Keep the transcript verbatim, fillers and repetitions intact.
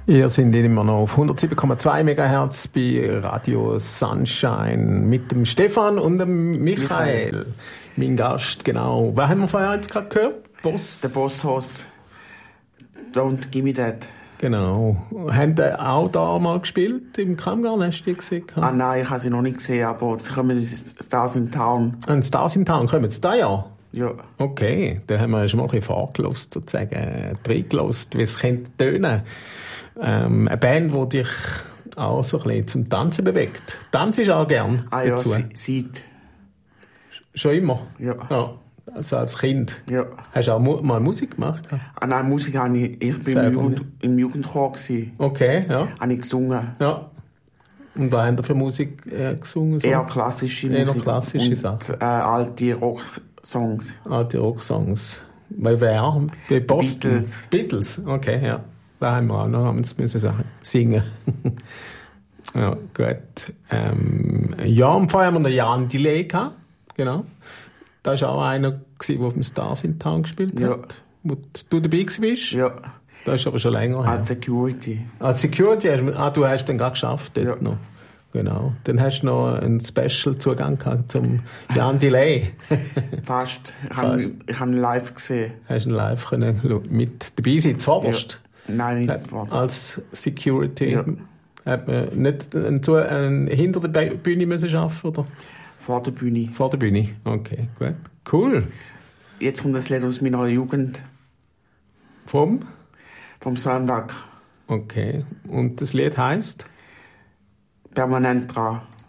Ihr seid immer noch auf hundertsieben Komma zwei Megahertz bei Radio Sunshine mit dem Stefan und dem Michael. Michael. Mein Gast, genau. Was haben wir vorher jetzt gerade gehört? Boss? Der Boss Hoss. Don't give me that. Genau. Haben die auch da mal gespielt im Kammgarn? Hast du die gesehen? Ah nein, ich habe sie noch nicht gesehen, aber sie kommen Stars in Town. Ein Stars in Town kommen sie da ja? Ja. Okay, da haben wir schon mal ein bisschen vorgelost, sozusagen, reingelost, wie es könnte tönen. Ähm, eine Band, die dich auch so ein bisschen zum Tanzen bewegt. Tanzt auch gern Ah ja, dazu? seit. Schon immer? Ja. Ja. Also als Kind? Ja. Hast du auch mu- mal Musik gemacht? Ah nein, Musik habe ich, ich bin im, Jugend, im Jugendchor gewesen. Okay, ja. Habe ich gesungen. Ja. Und was haben ihr für Musik äh, gesungen? So? Eher klassische Eher Musik. klassische und, Sachen. Äh, alte Rocksongs. Alte Rocksongs. Bei wer? Bei Boston? Beatles. Beatles, okay, ja. Da haben wir auch noch, haben wir müssen sagen, singen. Ja, gut. Ähm, ja, und vorher haben wir den Jan Delay gehabt. Genau. Da war auch einer, der auf dem Stars in Town gespielt Ja. hat. Wo du dabei warst. Ja. Das ist aber schon länger her. Als Security. Als Security hast du, ah, du hast dann gerade geschafft dort Ja. noch. Genau. Dann hast du noch einen Special-Zugang gehabt zum Jan Delay. Fast. Ich Fast. habe ich hab ihn live gesehen. Hast du ihn live können mit dabei sein, zuvorderst? Ja. Nein, nicht zuvorderst. Als Security. Ja. Hat man nicht einen, zu- einen, hinter der Be- Bühne müssen arbeiten, oder? Vor der Bühne. Vor der Bühne. Okay, gut. Cool. Jetzt kommt das Lied aus meiner Jugend. Vom? Vom Sonntag. Okay. Und das Lied heisst? Permanent dran.